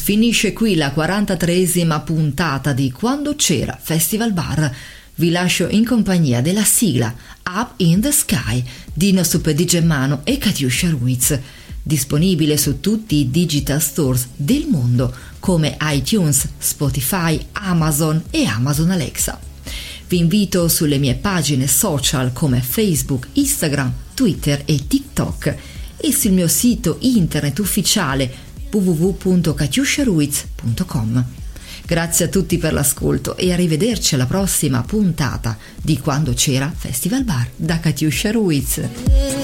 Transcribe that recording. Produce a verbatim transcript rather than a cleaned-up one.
Finisce qui la quarantatreesima puntata di Quando c'era Festival Bar. Vi lascio in compagnia della sigla Up in the Sky di Dino Super Germano e Katiuscia Ruiz, disponibile su tutti i digital stores del mondo come iTunes, Spotify, Amazon e Amazon Alexa. Vi invito sulle mie pagine social come Facebook, Instagram, Twitter e TikTok e sul mio sito internet ufficiale w w w punto katiuscia ruiz punto com. Grazie a tutti per l'ascolto e arrivederci alla prossima puntata di Quando c'era Festival Bar da Katiuscia Ruiz.